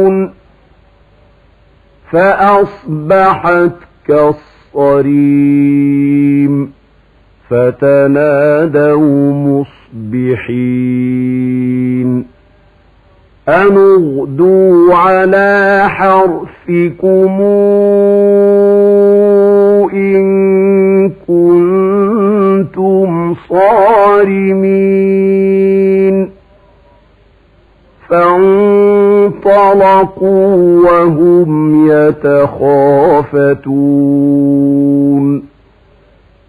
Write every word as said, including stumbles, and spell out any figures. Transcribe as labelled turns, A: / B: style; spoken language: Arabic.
A: فأصبحت كالصريم فتنادوا مصبحين أن اغدوا على حرثكم إن كنتم صارمين فانطلقوا وهم يتخافتون